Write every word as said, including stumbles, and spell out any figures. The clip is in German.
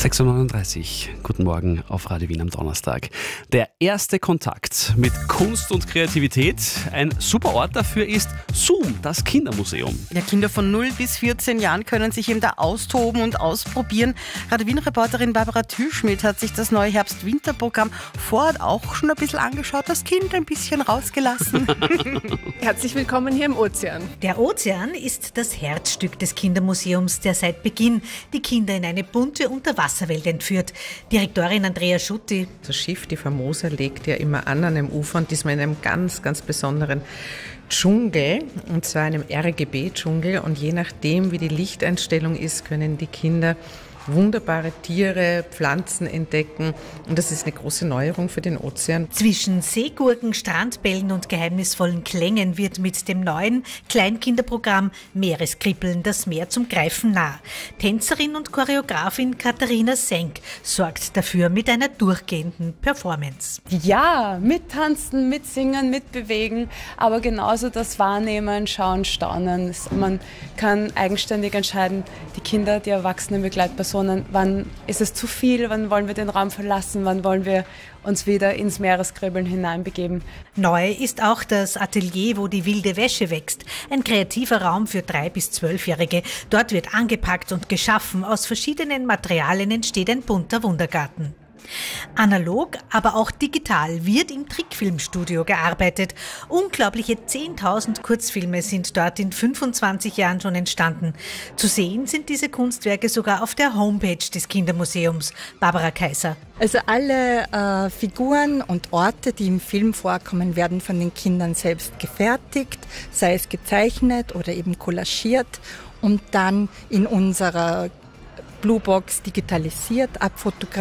sechs Uhr neununddreißig. Guten Morgen auf Radio Wien am Donnerstag. Der erste Kontakt mit Kunst und Kreativität. Ein super Ort dafür ist Zoom, das Kindermuseum. Ja, Kinder von null bis vierzehn Jahren können sich eben da austoben und ausprobieren. Radio Wien-Reporterin Barbara Thürschmidt hat sich das neue Herbst-Winter-Programm vor Ort auch schon ein bisschen angeschaut, das Kind ein bisschen rausgelassen. Herzlich willkommen hier im Ozean. Der Ozean ist das Herzstück des Kindermuseums, der seit Beginn die Kinder in eine bunte Unterwasserwelt entführt. Direktorin Andrea Schutti. Das Schiff, die Famosa, legt ja immer an an einem Ufer und diesmal in einem ganz, ganz besonderen Dschungel, und zwar einem R G B-Dschungel. Und je nachdem, wie die Lichteinstellung ist, können die Kinder wunderbare Tiere, Pflanzen entdecken. Und das ist eine große Neuerung für den Ozean. Zwischen Seegurken, Strandbällen und geheimnisvollen Klängen wird mit dem neuen Kleinkinderprogramm Meereskribbeln das Meer zum Greifen nah. Tänzerin und Choreografin Katharina Senk sorgt dafür mit einer durchgehenden Performance. Ja, mittanzen, mitsingen, mitbewegen, aber genauso das Wahrnehmen, Schauen, Staunen. Man kann eigenständig entscheiden, die Kinder, die erwachsenen Begleitpersonen, wann ist es zu viel, wann wollen wir den Raum verlassen, wann wollen wir uns wieder ins Meereskribbeln hineinbegeben. Neu ist auch das Atelier, wo die wilde Wäsche wächst. Ein kreativer Raum für drei- bis zwölfjährige. Dort wird angepackt und geschaffen. Aus verschiedenen Materialien entsteht ein bunter Wundergarten. Analog, aber auch digital wird im Trickfilmstudio gearbeitet. Unglaubliche zehntausend Kurzfilme sind dort in fünfundzwanzig Jahren schon entstanden. Zu sehen sind diese Kunstwerke sogar auf der Homepage des Kindermuseums. Barbara Kaiser. Also alle äh, Figuren und Orte, die im Film vorkommen, werden von den Kindern selbst gefertigt, sei es gezeichnet oder eben collagiert und dann in unserer Bluebox digitalisiert, abfotografiert